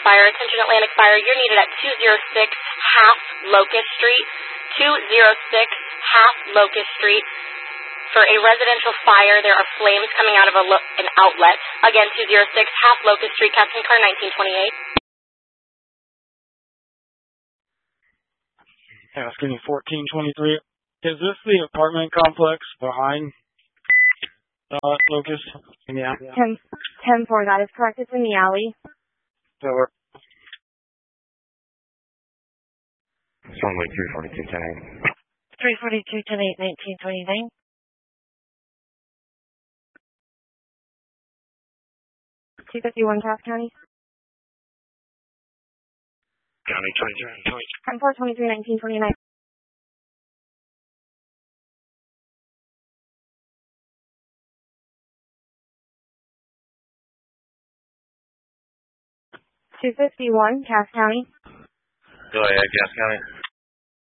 Fire. Attention Atlantic Fire, you're needed at 206 half Locust Street. 206 half Locust Street. For a residential fire, there are flames coming out of an outlet. Again, 206 half Locust Street, Captain Car 1928. Asking 1423. Is this the apartment complex behind Locust? Yeah. 10-4, that is correct. It's in the alley. So it's only 342-10-8. 342-10-8, 1929. $251 Cass County. County 23. 10-4, 23, 1929. $251 Cass County. Go ahead, Cass County.